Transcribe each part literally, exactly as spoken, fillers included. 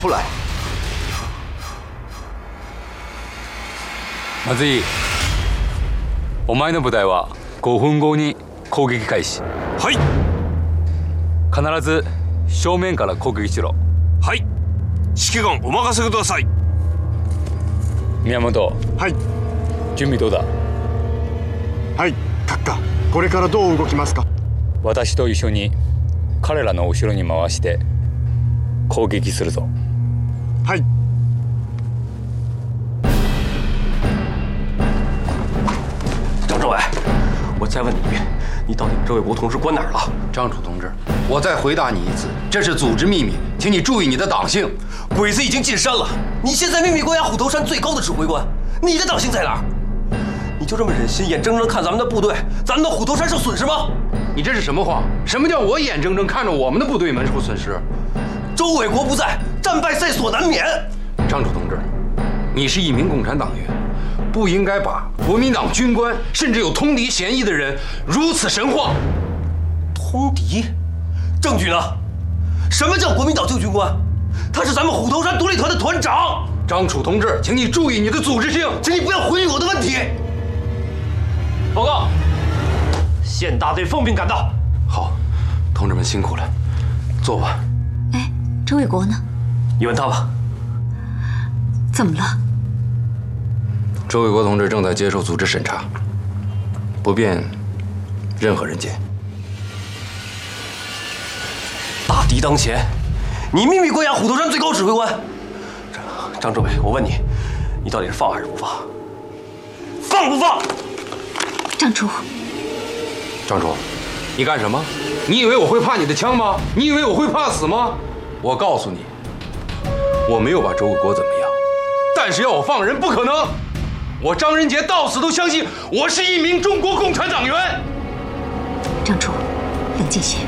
出来。 松井、お前の部隊はごふんごに攻撃開始。 はい。 必ず正面から攻撃しろ。 はい。指揮官お任せください。 宮本。 はい。 準備どうだ？ はい、閣下。これからどう動きますか？ 私と一緒に彼らの後ろに回して攻撃するぞ。 はい。 张政委，我再问你一遍，你到底把周卫国同志关哪儿了？ 张楚同志，我再回答你一次，这是组织秘密，请你注意你的党性。 鬼子已经进山了，你现在秘密关押虎头山最高的指挥官，你的党性在哪儿？你就这么忍心眼睁睁看咱们的部队，咱们的虎头山受损失吗？ 你这是什么话？什么叫我眼睁睁看着我们的部队们受损失？ 周卫国不在，战败在所难免。 张楚同志，你是一名共产党员，不应该把国民党军官甚至有通敌嫌疑的人如此神化。 通敌？证据呢？什么叫国民党旧军官？他是咱们虎头山独立团的团长。 张楚同志，请你注意你的组织性， 请你不要回避我的问题。报告，县大队奉命赶到。 好，同志们辛苦了，坐吧。 哎，周卫国呢？ 你问他吧。 怎么了？ 周卫国同志正在接受组织审查，不便任何人见。 大敌当前，你秘密关押虎头山最高指挥官张张政委，我问你，你到底是放还是不放？放不放？ 张楚， 张楚，你干什么？你以为我会怕你的枪吗？你以为我会怕死吗？我告诉你，我没有把周卫国怎么样，但是要我放人不可能。我张仁杰到死都相信我是一名中国共产党员。 张楚，冷静些。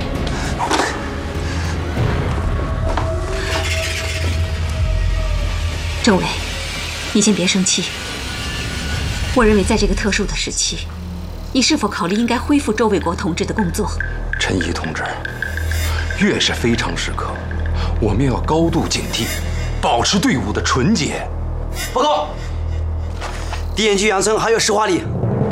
周伟，你先别生气。我认为在这个特殊的时期，你是否考虑应该恢复周卫国同志的工作？ 陈毅同志，越是非常时刻，我们要高度警惕，保持队伍的纯洁。 报告，敌人距阳城还有十华里。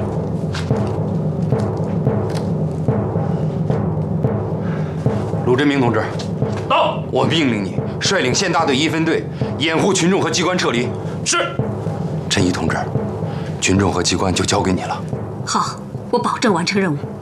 鲁振明同志， 到！ 我命令你率领县大队一分队，掩护群众和机关撤离。 是。 陈毅同志，群众和机关就交给你了。 好，我保证完成任务。